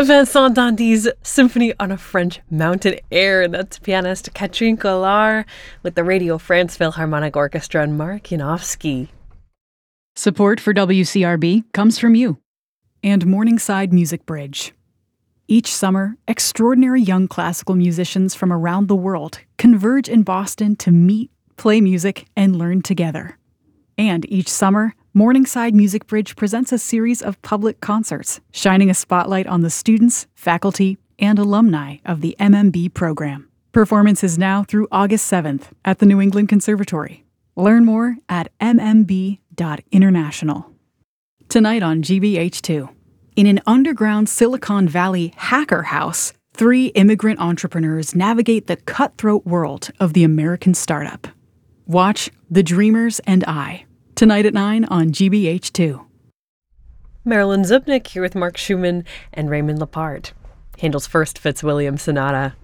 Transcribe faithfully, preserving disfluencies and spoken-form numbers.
Vincent Dandy's Symphony on a French Mountain Air. That's pianist Catherine Collard with the Radio France Philharmonic Orchestra and Mark Yanofsky. Support for W C R B comes from you and Morningside Music Bridge. Each summer, extraordinary young classical musicians from around the world converge in Boston to meet, play music, and learn together. And each summer, Morningside Music Bridge presents a series of public concerts, shining a spotlight on the students, faculty, and alumni of the M M B program. Performance is now through August seventh at the New England Conservatory. Learn more at m m b dot international. Tonight on G B H two. In an underground Silicon Valley hacker house, three immigrant entrepreneurs navigate the cutthroat world of the American startup. Watch The Dreamers and I, tonight at nine on G B H two. Marilyn Zupnik here with Mark Schumann and Raymond Lepard. Handel's First Fitzwilliam Sonata.